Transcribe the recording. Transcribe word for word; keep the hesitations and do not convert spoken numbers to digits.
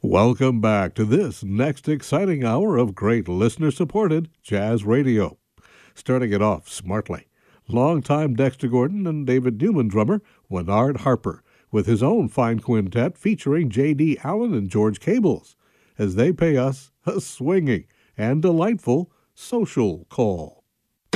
Welcome back to this next exciting hour of great listener-supported jazz radio. Starting it off smartly, longtime Dexter Gordon and David Newman drummer Winard Harper with his own fine quintet featuring J D. Allen and George Cables as they pay us a swinging and delightful social call.